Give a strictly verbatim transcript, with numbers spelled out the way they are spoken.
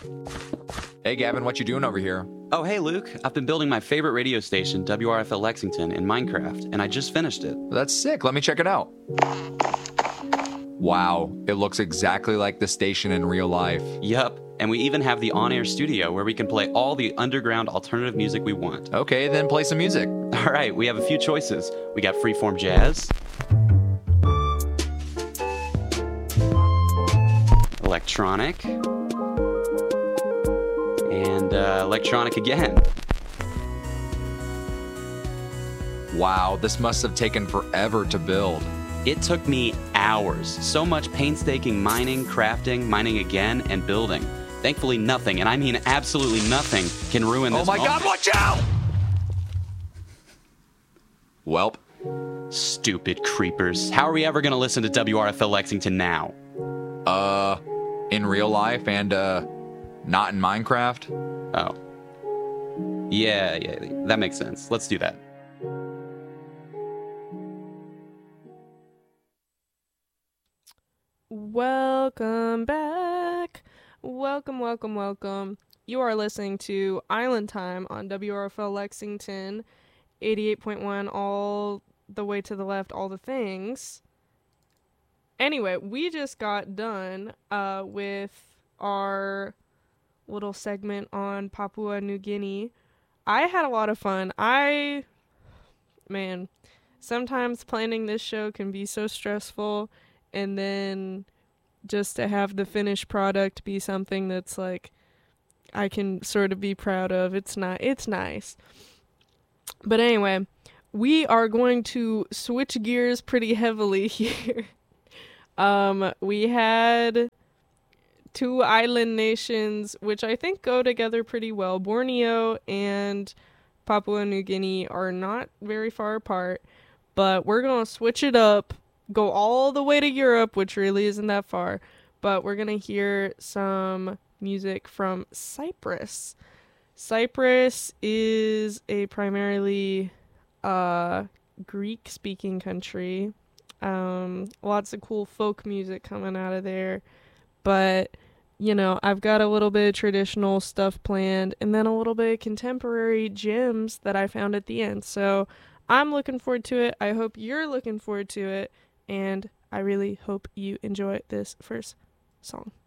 Hey, Gavin, what you doing over here? Oh, hey, Luke. I've been building my favorite radio station, W R F L Lexington, in Minecraft, and I just finished it. That's sick. Let me check it out. Wow, it looks exactly like the station in real life. Yup, and we even have the on-air studio where we can play all the underground alternative music we want. Okay, then play some music. All right, we have a few choices. We got freeform jazz, electronic, and uh, electronic again. Wow, this must have taken forever to build. It took me hours. So much painstaking mining, crafting, mining again, and building. Thankfully, nothing, and I mean absolutely nothing, can ruin this Oh my moment. God, watch out! Welp. Stupid creepers. How are we ever going to listen to W R F L Lexington now? Uh, in real life and, uh, not in Minecraft? Oh. Yeah, yeah, that makes sense. Let's do that. Welcome back. Welcome, welcome, welcome. You are listening to Island Time on W R F L Lexington, eighty-eight point one, all the way to the left, all the things. Anyway, we just got done uh, with our little segment on Papua New Guinea. I had a lot of fun. I, man, sometimes planning this show can be so stressful. And then just to have the finished product be something that's like I can sort of be proud of. It's not it's nice. But anyway, we are going to switch gears pretty heavily here. um we had two island nations which I think go together pretty well. Borneo and Papua New Guinea are not very far apart, but we're going to switch it up. Go all the way to Europe, which really isn't that far, but we're gonna hear some music from Cyprus. Cyprus is a primarily uh, Greek-speaking country. Um, lots of cool folk music coming out of there, but you know, I've got a little bit of traditional stuff planned, and then a little bit of contemporary gems that I found at the end. So I'm looking forward to it. I hope you're looking forward to it. And I really hope you enjoy this first song.